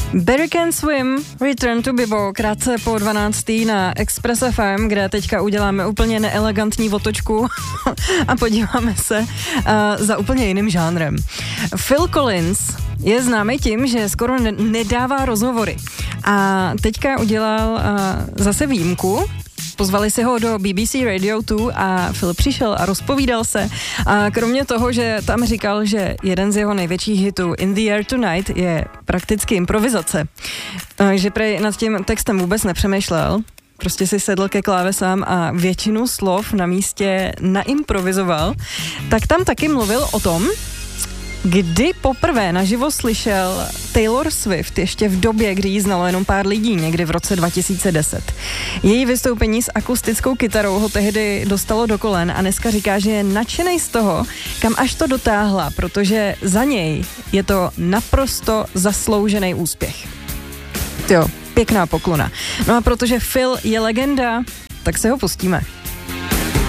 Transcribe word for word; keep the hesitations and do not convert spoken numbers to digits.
Barry Can Swim, Return to Bibo, krátce po dvanácté na Express F M, kde teďka uděláme úplně neelegantní otočku a podíváme se uh, za úplně jiným žánrem. Phil Collins je známý tím, že skoro ne- nedává rozhovory. A teďka udělal uh, zase výjimku. Pozvali si ho do B B C Radio dva a Phil přišel a rozpovídal se. A kromě toho, že tam říkal, že jeden z jeho největších hitů In the Air Tonight je prakticky improvizace. Že prej nad tím textem vůbec nepřemýšlel. Prostě si sedl ke klávesám a většinu slov na místě naimprovizoval. Tak tam taky mluvil o tom, kdy poprvé naživo slyšel Taylor Swift ještě v době, kdy jí znalo jenom pár lidí, někdy v roce dva tisíce deset. Její vystoupení s akustickou kytarou ho tehdy dostalo do kolen a dneska říká, že je nadšenej z toho, kam až to dotáhla, protože za něj je to naprosto zasloužený úspěch. Jo, pěkná poklona. No a protože Phil je legenda, tak se ho pustíme.